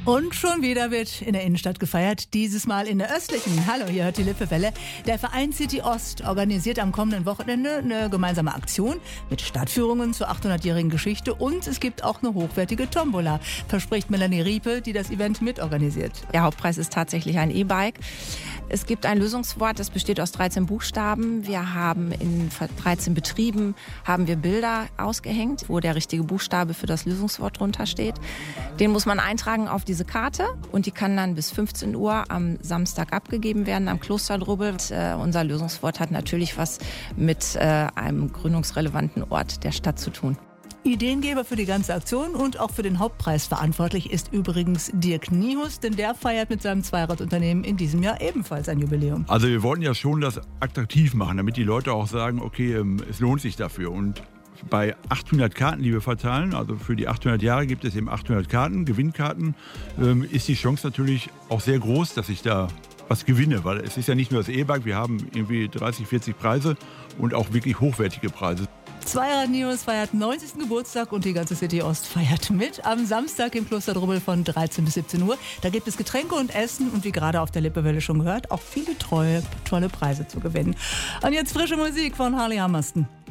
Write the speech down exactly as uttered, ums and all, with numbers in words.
Und schon wieder wird in der Innenstadt gefeiert, dieses Mal in der östlichen. Hallo, hier hört die Lippewelle. Der Verein City Ost organisiert am kommenden Wochenende eine gemeinsame Aktion mit Stadtführungen zur achthundertjährigen Geschichte und es gibt auch eine hochwertige Tombola, verspricht Melanie Riepe, die das Event mitorganisiert. Der Hauptpreis ist tatsächlich ein E-Bike. Es gibt ein Lösungswort, das besteht aus dreizehn Buchstaben. Wir haben in dreizehn Betrieben haben wir Bilder ausgehängt, wo der richtige Buchstabe für das Lösungswort drunter steht. Den muss man eintragen auf diese Karte und die kann dann bis fünfzehn Uhr am Samstag abgegeben werden am Klosterdrubbel. Und, äh, unser Lösungswort hat natürlich was mit äh, einem gründungsrelevanten Ort der Stadt zu tun. Ideengeber für die ganze Aktion und auch für den Hauptpreis verantwortlich ist übrigens Dirk Niehus, denn der feiert mit seinem Zweiradunternehmen in diesem Jahr ebenfalls ein Jubiläum. Also wir wollten ja schon das attraktiv machen, damit die Leute auch sagen, okay, es lohnt sich dafür. Und bei achthundert Karten, die wir verteilen, also für die achthundert Jahre gibt es eben achthundert Karten, Gewinnkarten, ist die Chance natürlich auch sehr groß, dass ich da was gewinne, weil es ist ja nicht nur das E-Bike, wir haben irgendwie dreißig, vierzig Preise und auch wirklich hochwertige Preise. Zweirad Niehus feiert neunzigsten Geburtstag und die ganze City Ost feiert mit. Am Samstag im Klosterdrubbel von dreizehn bis siebzehn Uhr. Da gibt es Getränke und Essen und wie gerade auf der Lippewelle schon gehört, auch viele treue, tolle Preise zu gewinnen. Und jetzt frische Musik von Harley Hammersten.